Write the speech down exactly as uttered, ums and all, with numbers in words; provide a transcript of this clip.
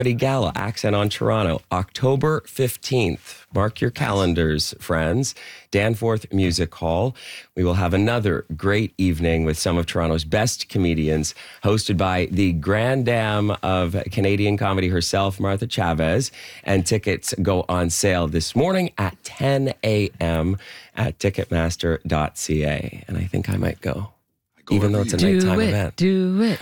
Gala, Accent on Toronto, October fifteenth. Mark your calendars, friends. Danforth Music Hall. We will have another great evening with some of Toronto's best comedians, hosted by the grand dame of Canadian comedy herself, Martha Chavez. And tickets go on sale this morning at ten a.m. at ticketmaster dot c a. And I think I might go, go even though it's a every nighttime Do it, event. do it.